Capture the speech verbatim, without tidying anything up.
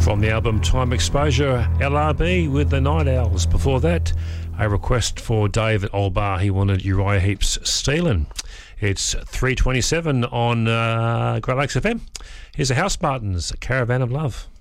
From the album Time Exposure, L R B with the Night Owls. Before that, a request for Dave at Old Bar. He wanted Uriah Heep's Stealin'. It's three twenty-seven on uh, Great Lakes F M. Here's a House Martins, Caravan of Love.